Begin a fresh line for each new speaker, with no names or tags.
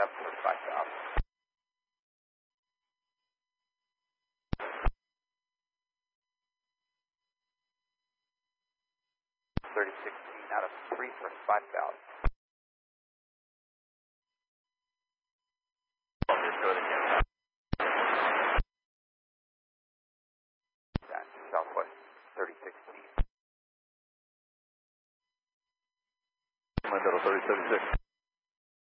up for 5,000. 36 out of 3 for 5,000. Just go to the jet. Southwest 36
Middle 3076.